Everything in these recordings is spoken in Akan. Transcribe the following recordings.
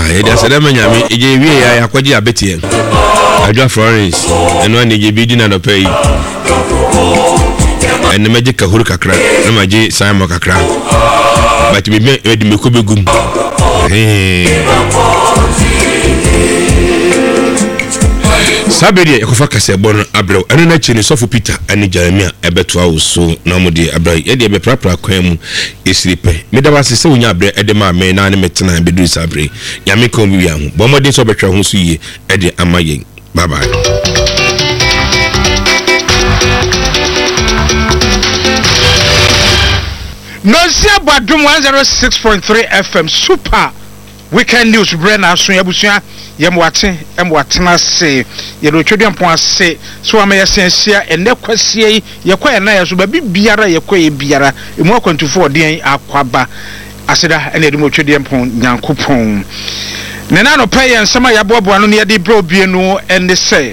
ye da sada manyame eje wie ya akwaji abetie adwa Florence eno ane je bidi na no pay ene meje kahuru kakra na maje Simon kakra but me edi mekobegum Sabedi ekofa kase bon abrew eno na chini sofo Peter ani Jeremia ebeto awso na mudi abrew ye de be prapra kwan mu esiripe medaba se wonya abrew ede ma me na ne metena bedu sabre ya me kon wi ahu bo modin so betwa ho so yie ede amaye bye bye. Nosia Badum 106.3 FM Super Weekend News Brena so yabusua yemwatena se yelotwedian pon ase so ama yesensia ene kwasie yekwa na yeso ba bibiara yekwa biara emu akwantufo den akwaba aseda ene edimotwedian pon nyankopon nena no pay ensema yaboabo no ne yede bro bie no ene se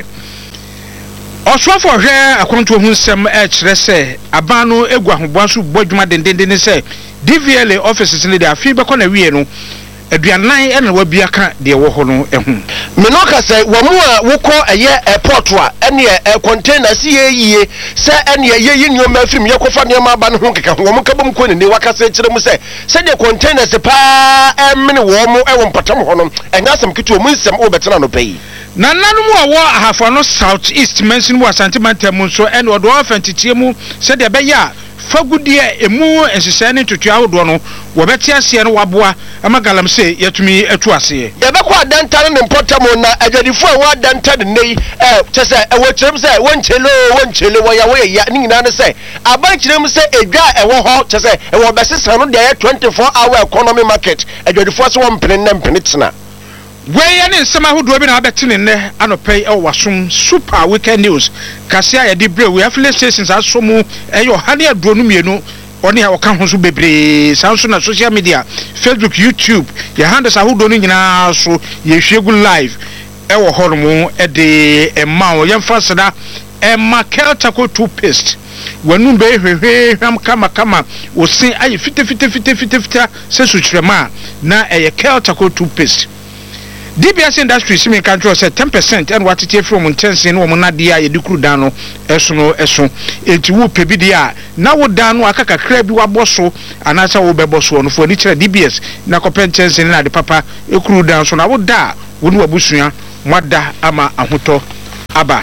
Oswafo hwe akwantu hu nsem e kire se aban no egu ahobon so bodwuma dendenden se DVLA offices ne de afi bekọ na wie no aduanan ene wa bia ka de wo ho no ehu me no ka se wo mu a wokọ eye airport a ene container si yeye se ene yeye nyoma afim yekofa ne ma aba no ho keka wo mu ka bom ko ne waka se kire mu se de container se pa emne wo mu ewo mpatam ho no enya asem kito mu nsem obetena no pay na nanumu awo ahafo no South East mention wa santimantam so ene odo afantitiye mu se de be ya fagudie emu ensese ne tutu ahodo no wo beti ase no waboa amagalam se yatumi atu ase ye bekọ adanta ne mpotam na adwadifo a wa adanta ne nei chese ewo kirem se wonchelo wo ya ni nyina ne se aban kirem se edwa ewo ho chese ewo besesa no de 24 hour economy market adwadifo se wo mpene tena Weye ne nsema hodo bi na abetene ne anopay e wasum Super Weekend News kasia ya di brew we affiliate stations asomu eyo hane aduro no mienu oni ha oka ho so bebre sanso na social media Facebook YouTube ya handles ahodo no nyina so ye hwegu live e wo horomu e de emma ye mfasada emma Keltaco toothpaste wanu be hwehwe ham kama osin aye fite se suchrema na eye Keltaco toothpaste DBS Industries me control say 10% and what it from 10 no mo na dia ye dikuru dan no eso enti wo pebi dia na wo dan no akaka kra bi waboso anasa wo beboso no for ni kire DBS na kopen 10 na de papa ekuru dan so na wo da wo ni wabusua mwada ama ahoto aba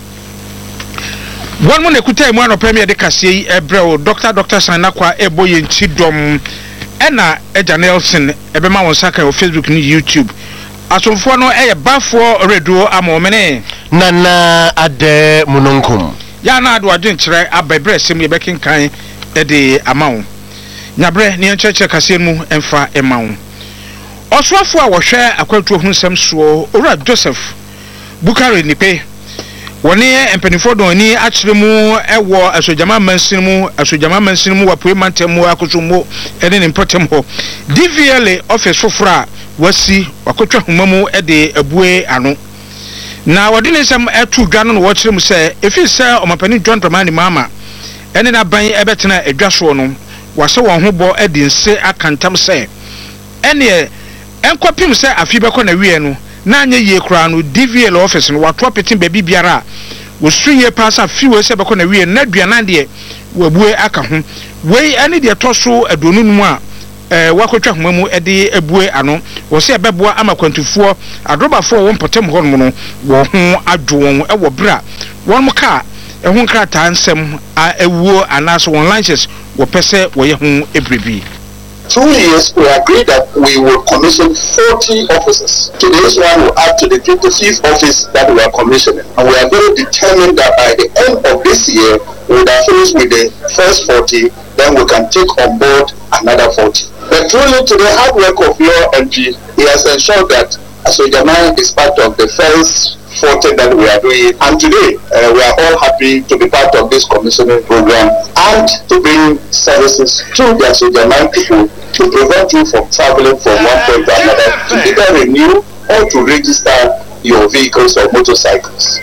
won mo na kutai mo no premier de kase ebreo Dr. Sanakwa eboye nti dom ena Eja Nelson ebema won saka o Facebook ni YouTube asomfo no bafo redo amomene nana ade munonkum ya na ado adwen kire ababre sem ye bekenkan de amawo nyabre ne encheche kase mu emfa emawo oswafo a wo hwe akwatu hu nsem so ora Joseph Bukari nipe woni empenifo do ni akire mu ewo asojama mansin mu wapoe mantemu akosomo ene ne mpotem ho DVLA office fofora wasi wakotwa humamu de abue ano na wodi ne nsem atu dwa no wo kire mu se efi se omapani John Dramani mama ene na ban ebetena adwaso no wase won ho bo de nse akantam se ene enkopim se afi beko na wie no na anye ye kura no DVL office no wato petin baby biara wo sunye pasa fi we se beko na wie na duanan de wabue aka ho wei ane de toso adonu nu a wakotwa homamu de abue ano wo se beboa amakwantufuo adrobafo wo mpotem ho no wo ho adwo won wo bra won ka ehun krata nsem a ewuo anaso won lunches wo pese wo ye ho ebrebi 2 years, we agreed that we will commission 40 officers. Today's one will add to the 55th office that we are commissioning. And we are very determined that by the end of this year, we will have finished with the first 40, then we can take on board another 40. But truly, to the hard work of your MG, he has ensured that Asojama is part of the first 40 that we are doing. And today, we are all happy to be part of this commissioning program and to bring services to the Asojama people to prevent you from traveling from one point to another to either renew or to register your vehicles or motorcycles.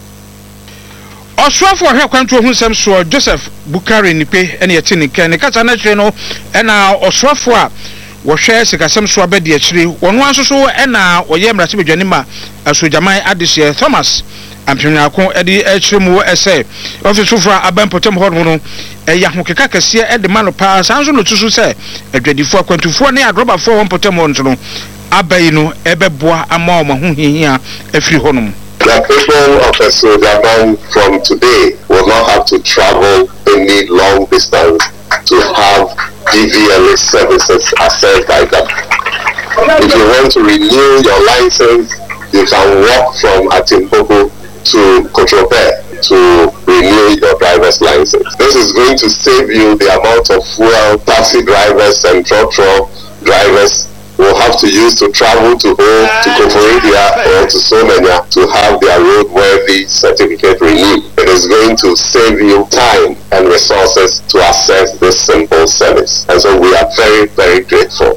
Oswafo hwe kwanto hu nsem Joseph Bukari nipe ene yete ne kan ne kasa na hwe no ena oswafo a wɔhwɛ sikasɛm so abɛdi akyire wɔn anso so ɛna wɔyɛ mmarahyɛ badwani ma asogyaman adehyɛ Thomas ampanyako ɛde akyire mu ɛsɛ ɔfi sofra abɛmpɔtɛm hɔ no ɛyɛ ahokeka kɛseɛ ɛde ma no paa saa nso no tusu sɛ adwadifoɔ akwantufoɔ ne adrobafoɔ wɔn pɔtɛm hɔ no abayi no ɛbɛboa ama wɔn ho hihia afiri hɔ no. The people of Sojaban from today will not have to travel any long distance to have DVLA services accessed by them. If you want to renew your license, you can walk from Atimpopo to Kotrope to renew your driver's license. This is going to save you the amount of fuel taxi drivers and truck drivers will have to use to travel to home, to Koforidua or to Somenya to have their roadworthy certificate renewed. It is going to save you time and resources to access this simple service. And so we are very, very grateful.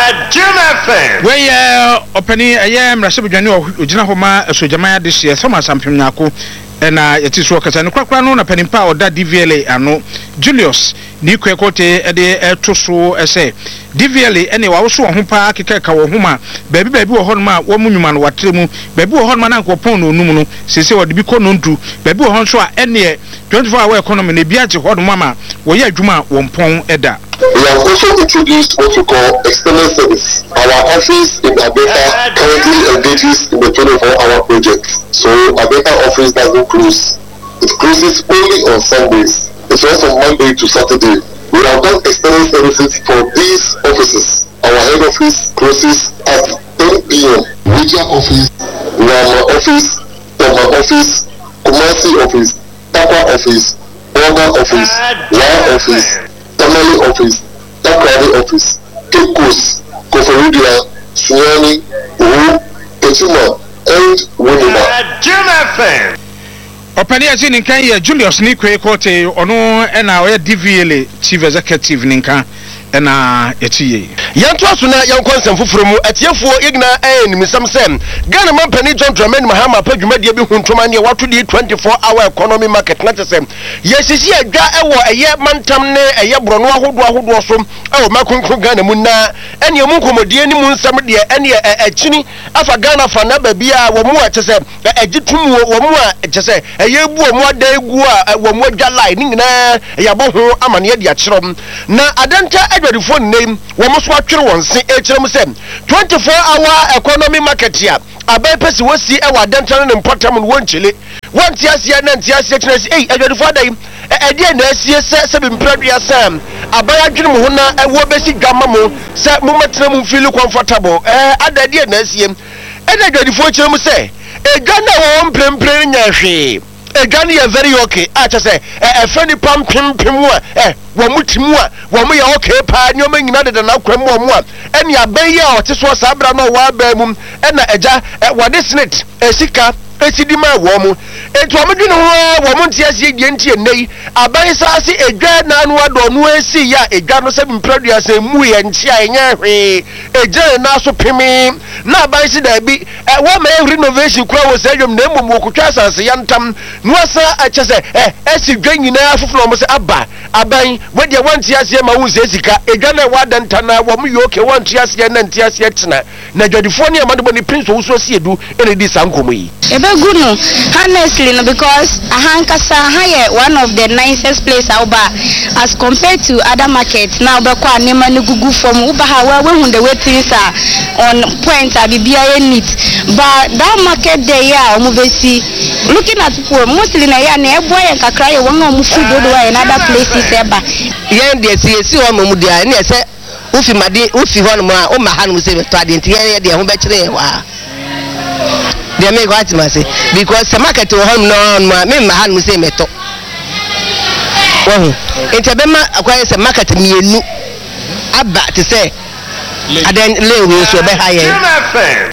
Openi mmarahyɛ badwani ogyina hɔ ma asogyaman adehyɛ Thomas ampanyako na yɛti so kasa no kwakra no na panimpa oda DVLA ano Julius ni kwekote ede eto so ese DVLA ene wa wo so ho pa keka ka wo ho ma baabi wo hɔ no ma wo munwuma no watre mu baabi wo hɔ no ma na nkopon no onum no sese wo de bi kɔ no ntu baabi wo hɔ so a ene 24-hour economy na bia gye hɔ no ma wo yɛ adwuma wo mpon ɛda. We have also introduced what we call external service. Our office in Abeka currently engages in the 24-hour project. So Abeka office doesn't close. It closes only on Sundays. It's runs from Monday to Saturday. We have done external services for these offices. Our head office closes at 10 p.m. Media office, Rama office, Tama office, Kumasi office, Takwa office, Borga office, Wa office, Tamale office, Takrani office, Kekos, Koforidua, Sunyani, Uhu, Petuma, and Winima. Opani aji ninkan ye Julius ni kwekote ono ena oye DVLA chief executive ninkan ena etiye yanto aso na yankonsem foforo mu atiefuo igna nimisam sem Ghana man pani John Dramani Mahama pa dwumadie bi huntoma ne wato di 24-hour economy market na tesem yesisi adwa ewo eye mantam ne eye brono ahodo so ewo makonkon Ghana mu na ene mu nkomodie ni mu nsam de ene akini afa Ghana fa na ba bia wo mu a tese agitum wo mu a tese eye bu wo mu ada egu a wo mu adwa line ni nyina ya bo ho amane de akyerom na adanta adwadifo name wo mo so atwere won se ekirem se 24-hour economy market ya abai pesi wosi e wa adanta ne mpotam no wonchele wonti asia na nti asia kina se adwadifo adai ede na asie se be mpradua sam abai adwene mo ho na wo besi dwama mo se mo metena mo feel comfortable adade na asie ede adwadifo ekirem se edwa na wo mprempre nya hwe Gani ya very okay. Acha say friendly pam pim wa mutimu a wa mu ya okay pa nyoma nyina de na kwam wa mu a ene abayi a ote so sabra no wa ba mu ena eja wa de snit esika esidima wo mu etu amedwene ho wo mu ntiasie die ntie nei abayi sa se edwa na anu ado no esi ya edwa no se mpradua se mu ye ntia enya hwe eja na so pimi na abayi se da bi wa ma renovation kura wo se dwom na mmom okutwa asase yantam no asa ache se esi dwa nyina afoforo mo se aba abayi wede wantiasie ma wo se sika edwa na wa dantana wo mu yoke wantiasie na ntiasie tena na dwadifo ne amadebo ni prince wo so sie edu ene di sankomo yi good no honestly no because ahankasa haye one of the nicest place Auba as compared to other markets now be kwa nema ne gugu from uba ha we hun the way things are on point abibia neat but that market there ya omubesi looking at people mostly na ya na ebo ya kakra ye won omu food do in other places eba yen de si ho mamu dia na se ufi made ufi ho no ma o ma ha no se beto ade nti yen de ho be kire wa they make what must because the market will have no me man say meto oh intebema acquire the market mienu aba to say and then lewe so be higher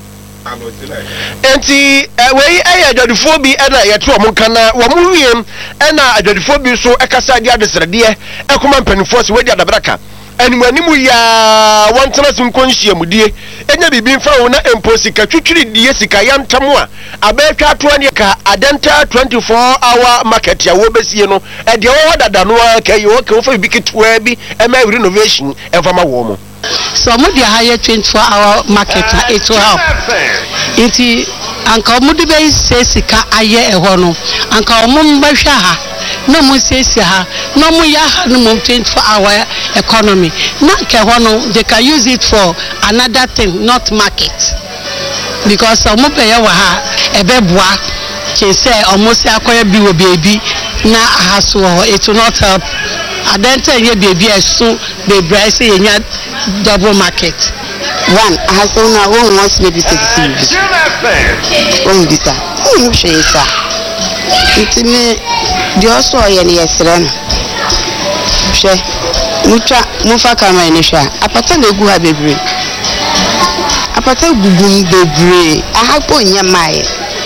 enti we adwadifo bi na yeto mo kana wo mo wiem na adwadifo bi so ekasa dia desrede ekoma mpanifo se we dia dabraka animu ya wantana sinkonhia mudie enya bibi mfa wo na emposika twitwiri die sika yantam a abetwa to ne ka adenta 24-hour market ya wo besie no de wo dada no ka yi wo ka wo fa bi ketwa bi ema renovation emfa ma wo mo So mo dia higher 24-hour market it will help. Inti anka mo de be say sika aye ehɔ no anka mo mbahwa ha no mo say ha no mo ya ha no mo 24-hour economy na ke hɔ no they can use it for another thing not market because mo be ya wa ha ebeboa ke say almost akoya bi wo baby na ha so it will not help adenta ye baby eso be bra say nya double market. One, I have seen a woman wants baby 60. Oh, this are. Oh, she is. It's me. The also I am yesterday. She, Mufa kama inisha. Apata legu ha bebre. Apata gugun bebre. Ahapo nyamaye.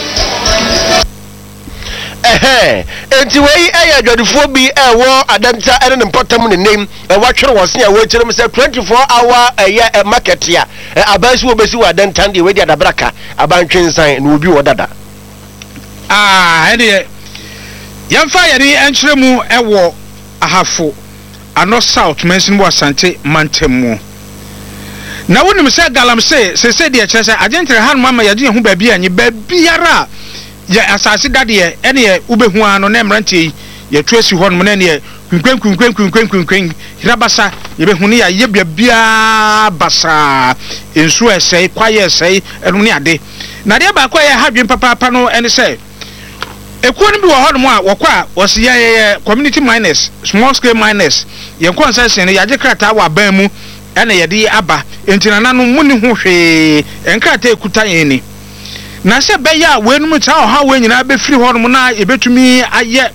Enti wei aya dwadufo bi ewo adanta ene ne mpotam ne nem watwere wose ya we kyerem se 24-hour aya market ya abansi wo besi wa adanta de we dia dabraka abantwensan na obi wo dada ene yamfa yari enkyeremu ewo ahafo ano south mention wo asante mantemu na wonim se galamse se de kyerese agentre han mama yade hu baabi anyi baabiara ya asase dade ene ye ubehu ano na mrantie ye tuasi hɔ no na ne kunkwen hirabasa ye behu ne ya bia basa ensu esei kwaye esei enu ne ade na de ba kwa ye hadwen papa no ene se ekuo no bi wɔ hɔ no a wɔkɔ a wɔse ye community miners small scale miners ye concession ya je krata wa ban mu ene ye de aba entinana no muni ho hwe enkrata ekuta ye ni na se be ya wenum cha ha we nyina be firi hono na ebetumi aye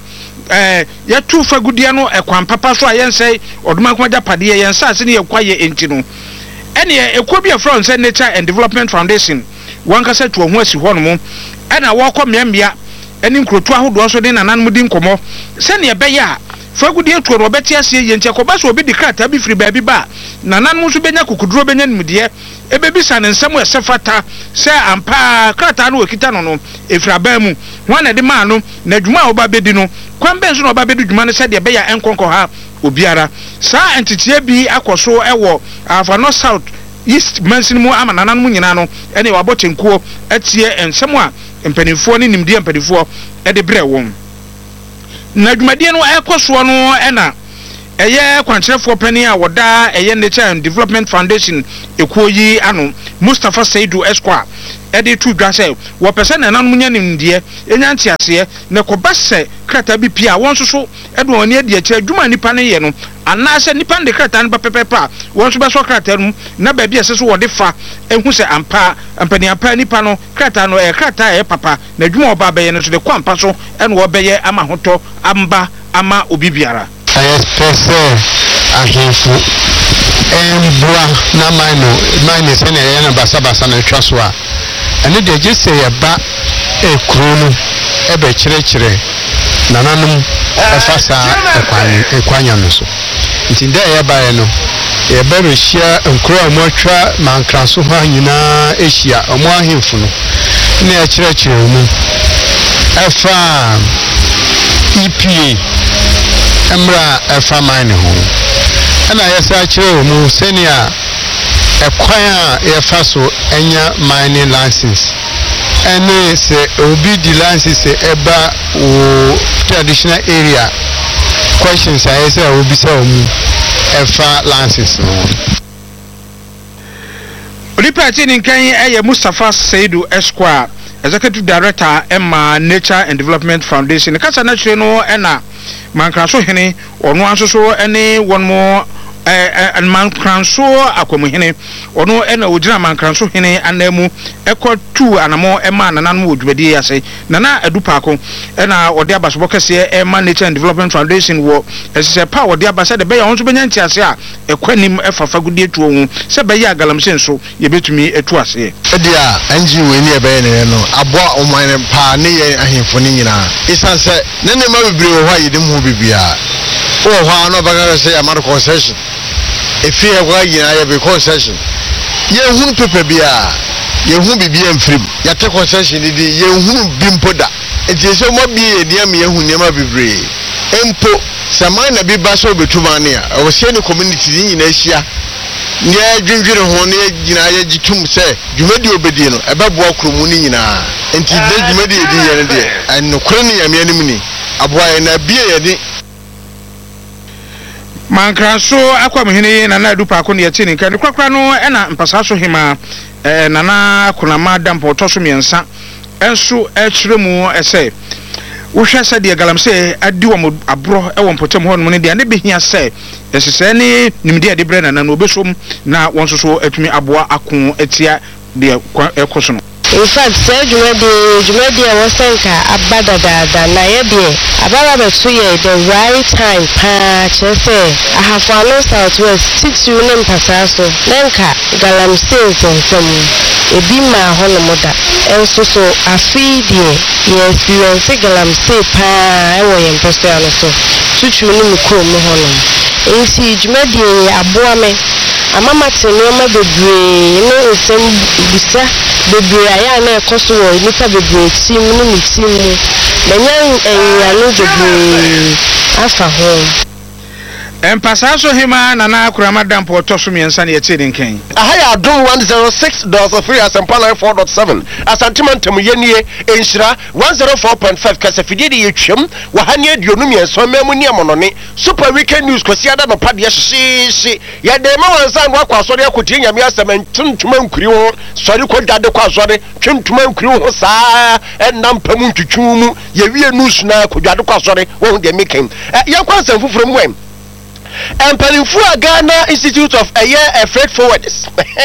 ya tu fagudie no ekwan papa so ayense oduma kwa japade yensa se ne yakwaye entino ene ekwo bi afro nse Nature and Development Foundation wanka se to ho asi hono mo ena wokɔ mmea ene nkrotu ahodo so de nanan di nkomo se ne be ya fagudie to no beti ase yenche ko ba so obi di krata bi firi ba bi ba nanan mu so benya kokuduro benya nimdie ebebisa ne nsɛm ɛsɛfata sɛ ampa krata no okita no efraba mu ho na de ma no na dwuma oba bedi no kwan ben so na oba bedi dwuma no sɛ de be ya enkonko ha obiara saa entitie bi akoso ɛwɔ afano south east mansin mu amananan mu nyina no ɛne wabɔ tenkuo atie nsɛm a mpanimfoɔ ne nimdie mpanimfoɔ ɛde brɛ wɔn na dwumadie no ɛkɔso no ɛna eye kwankyerefo pani a woda eye Nature and Development Foundation ekoyi ano Mustafa Saidu Esquire ede tu dwa se wo pese na nanom nya nimdie enya ntiase ne kobase krata bi pia won soso ede woni ade akira dwuma nipa ne ye no anase nipa de krata no pepepa won so be so krata no na ba bi ese so wode fa ehu se ampa ampani ampa nipa no krata no krata papa na dwuma oba be ye no so de kwampa so ene wo be ye ama hoto amba ama obibiara pese ahemfo embua na mine se na ye na basa na twa so a ene de je se ye ba ekru no ebe kyerɛkyerɛ nananom efasa ekwanya no so nti de ye ba ye no ye ba rehia nkro a mo atwa mankraso ha nyina ehia omo ahemfo no na kyerɛkyerɛ mu efa EPA emra efa mine ho ana yesa kire mu senia ekwan a yefa so enya mining license ene se obi di license eba o traditional area questions I say obi say omu efa license no Olipati ninkan eye Mustafa Saidu Esquire Executive Director Emma Nature and Development Foundation kasa na kire no ena mankraso hene ono ansoso ene won mo mankraso akomuhene ono ena ogira mankraso hene anamu ekotu anamo ema nanan wo dwadi ase nana adupako ena ode abaso bokese Emma Nature and Development Foundation wo esese pa ode abasa de be ya onso benya ntiase a ekwanim efafa gudie tuo hu se be ya galamse so ye betumi etu ase edia anji we ni ebe ne no aboa omane pa ne ye ahemfo ni nyina isanse ne ne ma bibire wo ha yedim ho bibia wo ha no baga se ya mar concession if you have a concession, ye who paper bia, ye who be free, ya take concession, ye who bimpoda. It is so much be a dear me who never be brave. Empo, Samana be basso between I was saying the community in Asia. nye dwindwiri ho ne nyina ye gitum se dwumadi obedi no ebeboa kromu ni nyina enti de dwumadi edi ye ne de enokore ne yame anim ni aboa na bie ye ni Mankraso akwamhene Nana Adu Paako ne yɛte ne nka ne kwakra no ɛna mpasa so hema Nana Konama dampo toso miensa enso ɛkyerɛ mu ɛsɛ wohwɛ sɛ de galamsey adi wɔ abro ɛwɔ mpotem hɔ no ne de ne behia sɛ ɛsesɛ ne nimde ade brɛ Nana no obesom na wɔn so atumi aboa ako atia de ɛkɔso no. In fact, say Jumedi was senka abadada na yede ababa betu ye the right time say I have followed Southwest 6 unit pasaso nenka galamsey from ebima hono moda enso so afidie ye experience galamsey pa ewo ye mposto ano so tutu ni mukro mu hono ensi Jumedi aboa me amama tenoma bebre no nsem busa bebre aya na ekoso wo nipa bebre tim no mitim na nyan enwano bebre afa ho empasa so hema Nana Konama dampo toso miensa ne yɛte ne nkan ahaya adom 106.3 asempa 4.7 asantimantam yenie enhyira 104.5 kasafidie de yetwam wahane aduonum yenso mamu ne amonone super weekend news kwasiada no pade hyehyehye yɛde ma wansa no akwasɔre akotie nyame asɛm ntuntuma nkuri ho sɔre kodade kwasɔre twentuma nkuri ho saa ɛnam pam ntwutwu mu yewie news na kodade kwasɔre wo de meken yakwansam fufuro mu wɛm Empanimfu Ghana Institute of Freight Forwarders.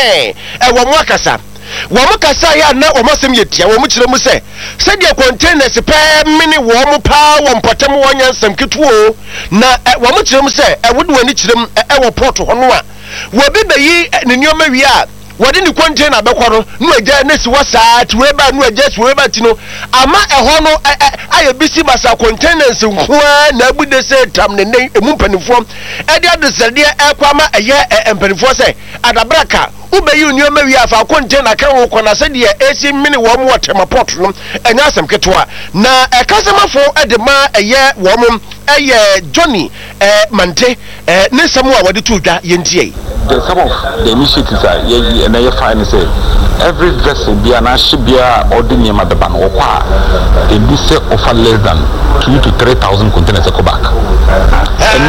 Wa mwakasa. Wa mwakasa ya na omasem yetia wa mukyere mu se. Se de containers pe mini wo mu pa wo mpotem wo nyansam ketuo na wa mukyere mu se wode wani kyerem wo port ho no a. Wo bebeyi ne nyoma wi a wode ni container bekoro no agya nesi wasa tuweba no agya tuweba ti no ama eho no aye bisi basa containers nkoa na abude se tam ne emu mpanifo e de adesede ekwama eye mpanifo se adabraka ubeyi nyoma wi afa container kan wo kona se de esi mini wo mo tema port no enya asem ketwa na kasemafo de ma eye wo mo eye Johnny Mante ne samu a wode tudwa yentie. Some of the initiatives are and I find say every vessel be an ashibia or the name of the ban or they do say offer less than 2,000 to 3,000 containers to go back. And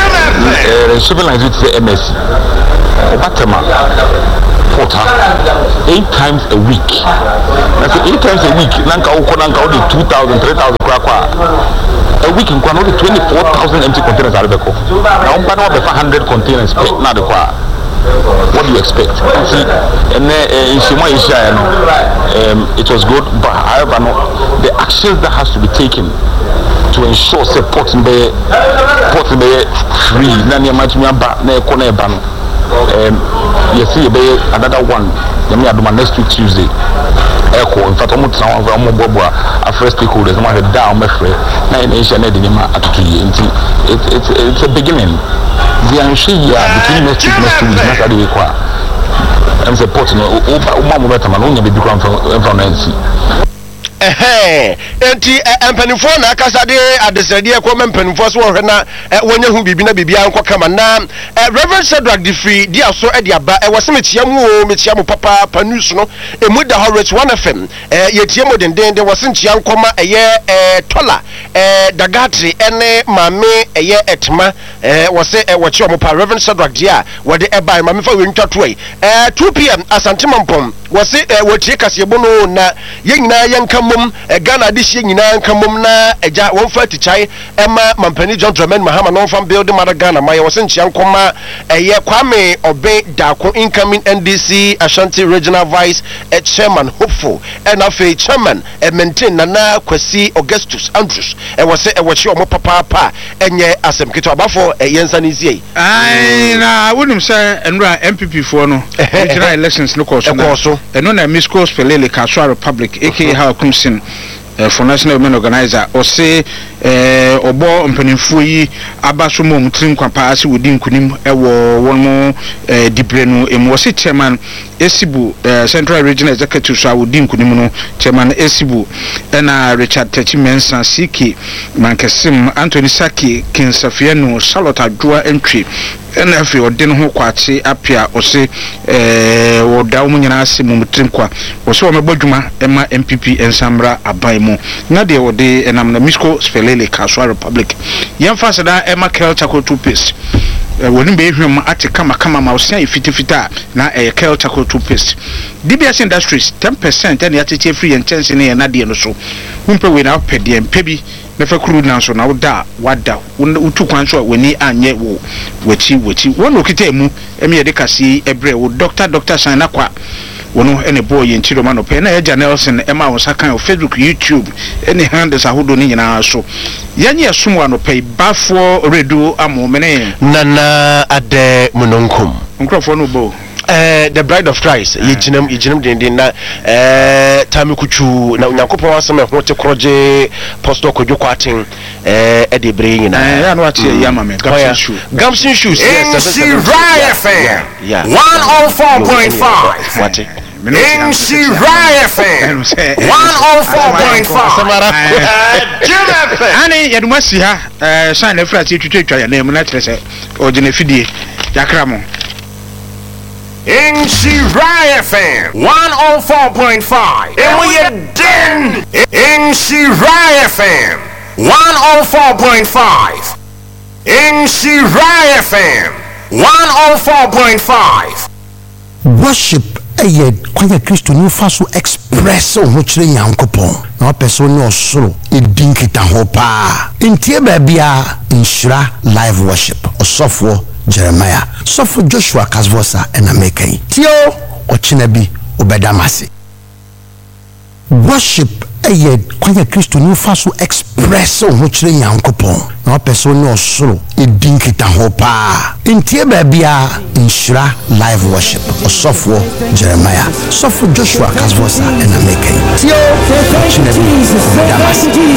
then shipping lines with the MSC Obatema Porter 8 times a week. That's 8 times a week. Nanka Okonanka only 2,000, 3,000 a week in Kwan only 24,000 empty containers are Rebecca. Now I'm going to 100 containers not the car. What do you expect? See, and in Shima it was good, but however, the actions that has to be taken to ensure support be free. Nani amachumi ba na ekona eba no. You see, another one. Yami aduma next week Tuesday. Echo. In fact, almost now I'm bobo. A first stakeholders. I'm going to down my friend. Now in Asia, na dinima atutuye. It's a beginning. The answer here between next week, next week, next other week. I'm supporting. Uma mubeta manunya bibi kwa from NC. Enti empanifo na akasa de adesade ekoma empanifo so wohwe na wonya hu bibina bibia anko kama na Reverend Shadrack Diffie dia so e dia ba wose metia mu papa panus no emu da Horrich 1 FM yetie mo denden de wose ntia nkoma eye tola dagatri ene mame eye etma wose woche mo pa Reverend Shadrack dia wode e bai mame fa wentwa toy 2 pm asantimampom wose wotie kasebo no na yenyina yenkam Ghana this year nyina nkamom na eja wonfa tichai ema mampani John Dramani Mahama no fam build mother Ghana my was nchia nkoma eye Kwame Obe Dako incoming NDC Ashanti Regional Vice Chairman hopeful and afi chairman maintain Nana Kwesi Augustus Andrews was say wachi omo papa enye asem kito abafo yensa nizie ai na wonim say enra MPP for no regional elections no course no na Miss Coast Pelele Kaswa Republic aka how for national women organizer or say obo mpanimfo yi abaso mo mutrim kwapa ase wodi nkunim ewo won mo dibrenu emwose chairman Esibu Central Regional Executive so wodi nkunim no chairman Esibu na Richard Techimensa CK Mankesim Anthony Saki Kinsafiano Charlotte Adua entry na afi ɔde no ho kwate apia ɔse wɔda wo nyina ase mumutrim kwa ɔse ɔmɛbɔ dwuma ɛma MPP ensamra aban mu na de ɔde enam na Misco Spelele Kaswa Republic yɛmfa sada ɛma Kel Charcoal toothpaste woni be ehwem ate kama ma ɔsia fitifita na Kel Charcoal toothpaste DBS Industries 10% and yatete free and chance ne na de no so humpe we na pɛde mpɛbi na fa kuru na so na woda wada utu kwan so woni anye wo wachi wono kita mu emi ye de kase ebre wo doctor sign akwa wono ene boy yentiro ma no pe na Eja Nelson ema wo sakan Facebook YouTube ene handles ahodo ni nyina so yanye esumwa no pe bafo redo amomene nana ade munonkum nkrofo no bo the bride of Christ yijinam den na tamikuchu na Nyankopon asem ho te kroje pastor Kojo Kwatin de bre nyina ya no atie ya mame Gamson shoes yes FM 104.5 what FM 104.5 ani yadumasi ha shine na fra ti twetwa ya na mu na kire se ogene fidie yakra mo Shiraya FM 104.5 and we are den in Shiraya FM 104.5 in Shiraya FM 104.5 worship eye kwanya Kristo ni faso express ho kire Nyankopon na person ni osoro edinkita ho pa ntie ba bia nhyira live worship osofo Jeremiah sofo Joshua Kasvosa and Amekai tio ochinabi obedamase worship eye kwanya Kristo ni faso express ho kire Nyankopon na person ni osoro edinkita ho pa ntie ba bia nhyira live worship osofo Jeremiah sofo Joshua Kasvosa and Amekai tio ochinabi obedamase